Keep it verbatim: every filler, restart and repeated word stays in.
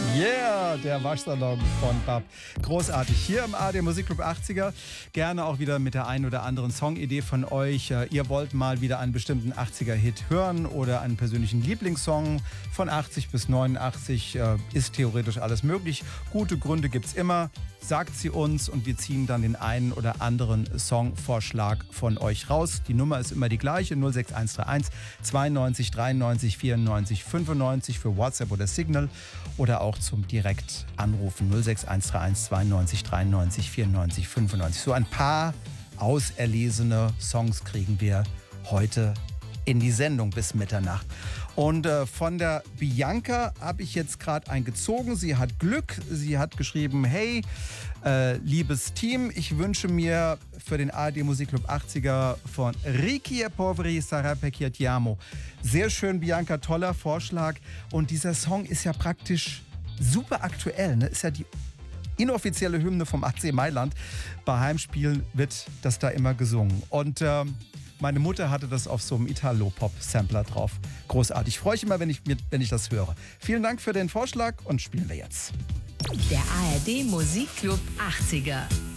Yeah, der Waschsalon von Bab. Großartig. Hier im A R D Musikclub achtziger. Gerne auch wieder mit der einen oder anderen Songidee von euch. Ihr wollt mal wieder einen bestimmten achtziger-Hit hören oder einen persönlichen Lieblingssong von achtzig bis neunundachtzig. Ist theoretisch alles möglich. Gute Gründe gibt's immer. Sagt sie uns und wir ziehen dann den einen oder anderen Songvorschlag von euch raus. Die Nummer ist immer die gleiche, null sechs eins drei eins zweiundneunzig dreiundneunzig vierundneunzig fünfundneunzig für WhatsApp oder Signal oder auch zum direkt anrufen null sechs eins drei eins zweiundneunzig dreiundneunzig vierundneunzig fünfundneunzig. So ein paar auserlesene Songs kriegen wir heute in die Sendung bis Mitternacht. Und äh, von der Bianca habe ich jetzt gerade eingezogen. Sie hat Glück. Sie hat geschrieben, hey, äh, liebes Team, ich wünsche mir für den A R D Musikclub achtziger von Ricky e Poveri Sarebbe Chi ti amo. Sehr schön, Bianca, toller Vorschlag. Und dieser Song ist ja praktisch super aktuell. Ne? Ist ja die inoffizielle Hymne vom A C Mailand. Bei Heimspielen wird das da immer gesungen. Und ähm, meine Mutter hatte das auf so einem Italo-Pop-Sampler drauf. Großartig. Freue ich immer, wenn ich, wenn ich das höre. Vielen Dank für den Vorschlag und spielen wir jetzt. Der A R D Musikclub achtziger.